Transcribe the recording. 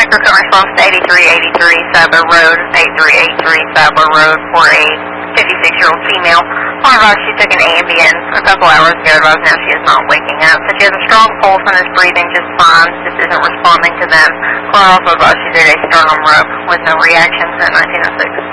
Recurrent response to 8383 Sadler Road, 8383 Sadler Road for a 56-year-old female. She took an Ambien a couple hours ago, but now she is not waking up. So she has a strong pulse and is breathing just fine, just isn't responding to them. Also, she did a sternum rub with no reaction to 1906.